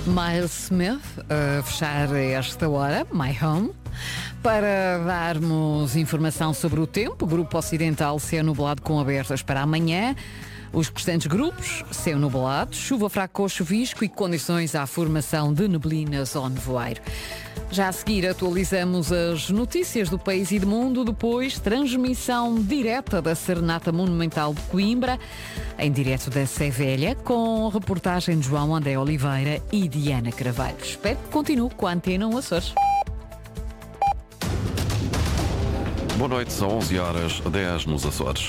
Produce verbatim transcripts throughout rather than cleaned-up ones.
Miles Smith a fechar esta hora, My Home. Para darmos informação sobre o tempo, Grupo Ocidental, céu nublado com abertas para amanhã. Os restantes grupos, céu nublado, chuva fraca ou chuvisco e condições à formação de neblinas ou nevoeiro. Já a seguir atualizamos as notícias do país e do mundo, depois transmissão direta da Serenata Monumental de Coimbra, em direto da Sé Velha, com reportagem de João André Oliveira e Diana Carvalho. Espero que continue com a Antena um Açores. Boa noite, são onze horas, dez nos Açores.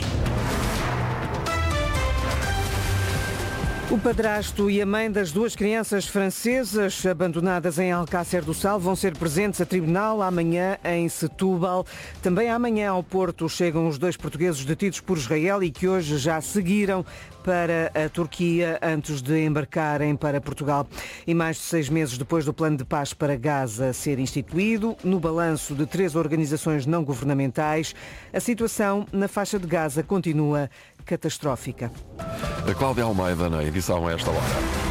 O padrasto e a mãe das duas crianças francesas abandonadas em Alcácer do Sal vão ser presentes a tribunal amanhã em Setúbal. Também amanhã ao Porto chegam os dois portugueses detidos por Israel e que hoje já seguiram para a Turquia antes de embarcarem para Portugal. E mais de seis meses depois do plano de paz para Gaza ser instituído, no balanço de três organizações não governamentais, a situação na faixa de Gaza continua catastrófica. A Cláudia Almeida na edição a esta hora.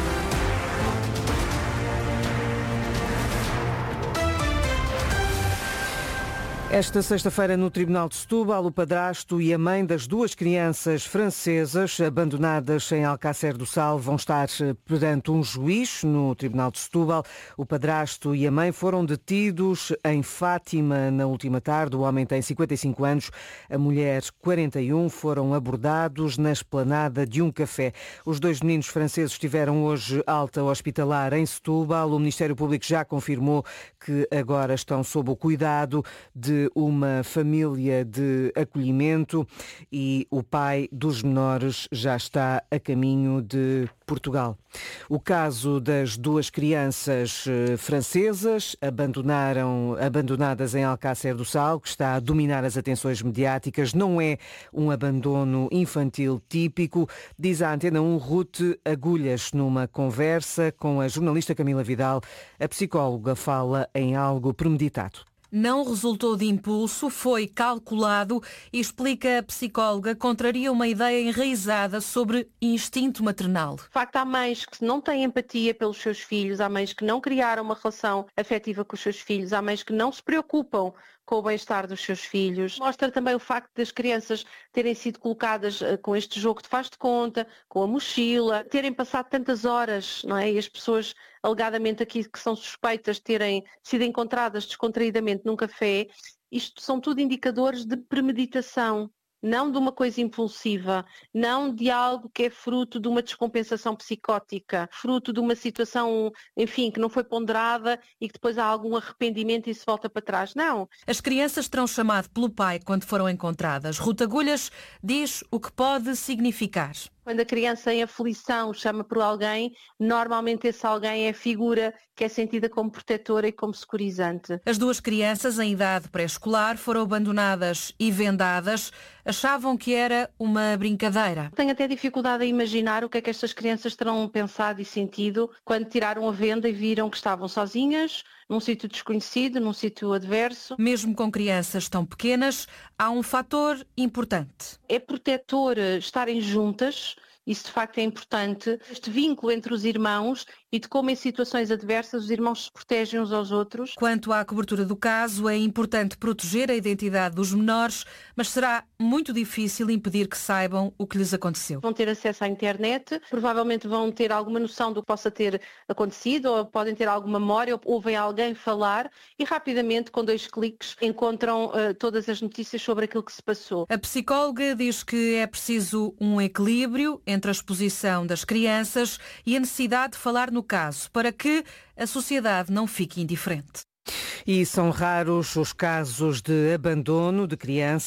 Esta sexta-feira, no Tribunal de Setúbal, o padrasto e a mãe das duas crianças francesas abandonadas em Alcácer do Sal vão estar perante um juiz no Tribunal de Setúbal. O padrasto e a mãe foram detidos em Fátima na última tarde. O homem tem cinquenta e cinco anos, a mulher quarenta e um, foram abordados na esplanada de um café. Os dois meninos franceses tiveram hoje alta hospitalar em Setúbal. O Ministério Público já confirmou que agora estão sob o cuidado de uma família de acolhimento e o pai dos menores já está a caminho de Portugal. O caso das duas crianças francesas abandonaram, abandonadas em Alcácer do Sal, que está a dominar as atenções mediáticas, não é um abandono infantil típico, diz a Antena um Ruth Agulhas numa conversa com a jornalista Camila Vidal. A psicóloga fala em algo premeditado. Não resultou de impulso, foi calculado e, explica a psicóloga, contraria uma ideia enraizada sobre instinto maternal. De facto, há mães que não têm empatia pelos seus filhos, há mães que não criaram uma relação afetiva com os seus filhos, há mães que não se preocupam com o bem-estar dos seus filhos. Mostra também o facto das crianças terem sido colocadas com este jogo de faz de conta, com a mochila, terem passado tantas horas, não é? E as pessoas alegadamente aqui que são suspeitas de terem sido encontradas descontraídamente num café, isto são tudo indicadores de premeditação. Não de uma coisa impulsiva, não de algo que é fruto de uma descompensação psicótica, fruto de uma situação, enfim, que não foi ponderada e que depois há algum arrependimento e se volta para trás. Não. As crianças terão chamado pelo pai quando foram encontradas. Ruth Agulhas diz o que pode significar. Quando a criança em aflição chama por alguém, normalmente esse alguém é a figura que é sentida como protetora e como securizante. As duas crianças em idade pré-escolar foram abandonadas e vendadas. Achavam que era uma brincadeira. Tenho até dificuldade a imaginar o que é que estas crianças terão pensado e sentido quando tiraram a venda e viram que estavam sozinhas, num sítio desconhecido, num sítio adverso. Mesmo com crianças tão pequenas, há um fator importante. É protetor estarem juntas. Isso de facto é importante, este vínculo entre os irmãos e de como em situações adversas os irmãos se protegem uns aos outros. Quanto à cobertura do caso, é importante proteger a identidade dos menores, mas será muito difícil impedir que saibam o que lhes aconteceu. Vão ter acesso à internet, provavelmente vão ter alguma noção do que possa ter acontecido, ou podem ter alguma memória, ou ouvem alguém falar e rapidamente, com dois cliques, encontram uh, todas as notícias sobre aquilo que se passou. A psicóloga diz que é preciso um equilíbrio entre a exposição das crianças e a necessidade de falar no caso, para que a sociedade não fique indiferente. E são raros os casos de abandono de crianças.